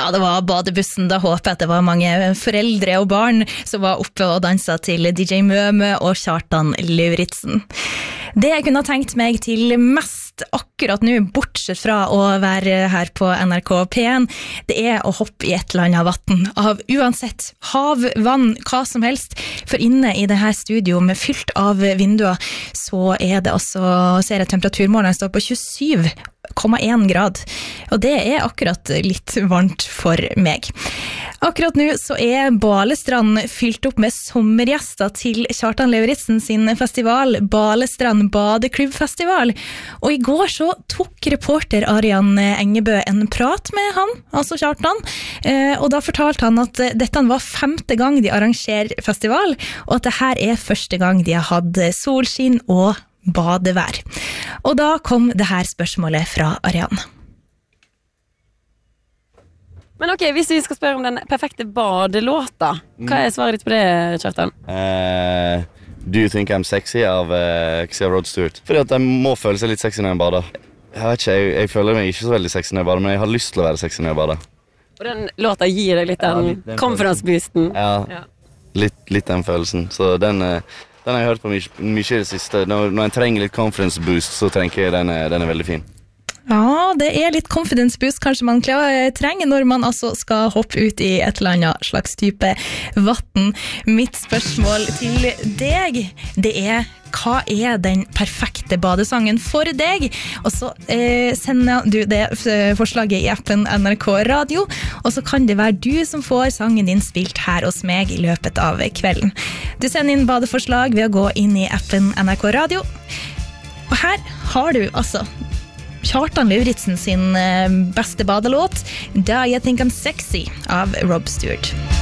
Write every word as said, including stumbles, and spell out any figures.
Ja, det var badebussen. Da håper jeg at det var mange foreldre og barn som var oppe og danset til D J Møme og Kjartan Lauritzen. Det jeg kunne ha tenkt meg til mest akkurat nå, bortsett fra å være her på N R K P en, det er å hoppe i et eller annet vatten, av uansett hav, vann, hva som helst. For inne i det her studio med fylt av vinduer, så er det også, ser jeg temperaturmåleren står på tjuesju komma én grad, og det er akkurat litt varmt for meg. Akkurat nå så er Balestrand fylt opp med sommergjester til Kjartan Lauritzen sin festival, Balestrand Badeklubbfestival. Og i går så tok reporter Arian Engebø en prat med han, altså Kjartan, og da fortalte han at dette var femte gang de arrangerer festival, og at det her er første gang de har hatt solskinn og badevær. Og da kom det her spørsmålet fra Arian. Men ok, hvis vi skal spørre om den perfekte badelåta, hva er svaret ditt på det, Kjartan? Uh, do you think I'm sexy av uh, Xia Rod Stewart? Fordi at jeg må føle seg litt sexy når jeg bader. Jeg vet ikke, jeg, jeg føler meg ikke så veldig sexy når jeg bader, men jeg har lyst til å være sexy når jeg bader. Og den låta gir deg litt den, ja, litt den confidence-boosten. Ja, ja. Litt, litt den følelsen. Så den... Uh, Den har jeg hørt på mye, mye i det siste. Når, når jeg trenger litt confidence boost, så tenker jeg den er, den er veldig fin. Ja, det er litt confidence boost kanskje man trenger når man altså skal hoppe ut i et eller annet slags type vatten. Mitt spørsmål til deg, det er hva er den perfekte badesangen for deg? Og så eh, sender du det forslaget i appen N R K Radio, og så kan det være du som får sangen din spilt her hos meg i løpet av kvelden. Du sender inn badeforslag ved å gå inn i appen N R K Radio. Og her har du altså Kjartan Lauritzen sin beste badelåt, Da I Think I'm Sexy av Rob Stewart.